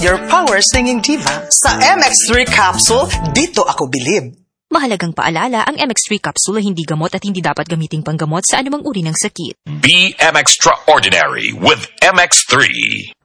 Your power singing diva. Sa MX3 capsule, dito ako bilib. Mahalagang paalala, ang MX3 capsule ay hindi gamot at hindi dapat gamiting panggamot sa anumang uri ng sakit. Be MX Extraordinary with MX3.